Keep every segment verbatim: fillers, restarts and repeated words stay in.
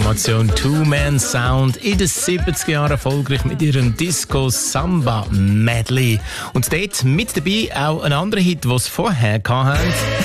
Formation Two-Man-Sound in den siebziger Jahren erfolgreich mit ihrem Disco-Samba-Medley. Und dort mit dabei auch ein anderer Hit, den sie vorher hatten.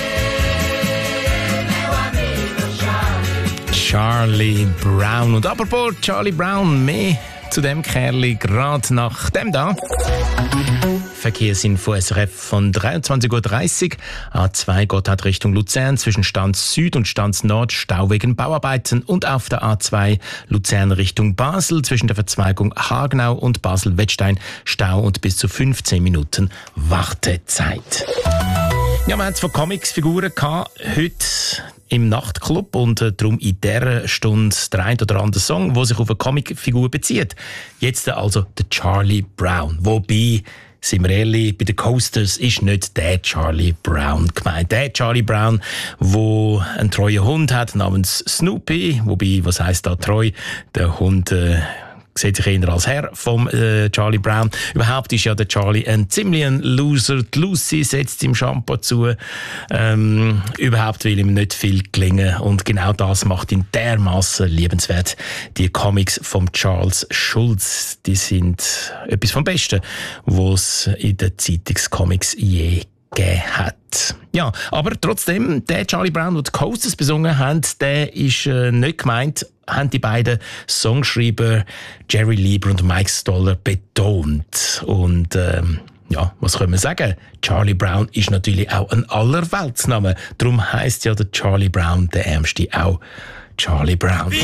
Charlie Brown. Und apropos Charlie Brown, mehr zu dem Kerli gerade nach dem da. Verkehrsinfo S R F von dreiundzwanzig Uhr dreißig. A zwei geht halt Richtung Luzern zwischen Stanz Süd und Stanz Nord, Stau wegen Bauarbeiten. Und auf der A zwei Luzern Richtung Basel zwischen der Verzweigung Hagenau und Basel-Wettstein Stau und bis zu fünfzehn Minuten Wartezeit. Ja, wir hatten zwei Comics-Figuren heute im Nachtclub und äh, darum in dieser Stunde der ein oder andere Song, der sich auf eine Comicfigur bezieht. Jetzt also der Charlie Brown. Wobei, sind wir ehrlich, bei den Coasters ist nicht der Charlie Brown gemeint. Der Charlie Brown, der einen treuen Hund hat namens Snoopy. Wobei, was heisst da treu? Der Hund äh, sieht sich eher als Herr vom äh, Charlie Brown. Überhaupt ist ja der Charlie ein ziemlich ein Loser. Die Lucy setzt ihm Shampoo zu. Ähm, überhaupt will ihm nicht viel gelingen. Und genau das macht ihn dermassen liebenswert. Die Comics von Charles Schulz, die sind etwas vom Besten, was es in den Zeitungscomics je gegeben hat. Ja, aber trotzdem, der Charlie Brown, den die Coasters besungen haben, der ist äh, nicht gemeint, haben die beiden Songschreiber Jerry Lieber und Mike Stoller betont. Und ähm, ja, was können wir sagen? Charlie Brown ist natürlich auch ein Allerweltsname. Darum heisst ja der Charlie Brown, der Ärmste, auch Charlie Brown.